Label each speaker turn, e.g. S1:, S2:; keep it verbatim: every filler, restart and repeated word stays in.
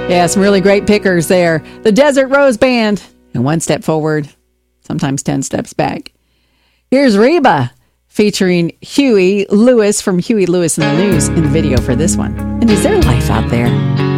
S1: Yeah, some really great pickers there. The Desert Rose Band. And one step forward, sometimes ten steps back. Here's Reba featuring Huey Lewis from Huey Lewis in the News in the video for this one. And is there life out there?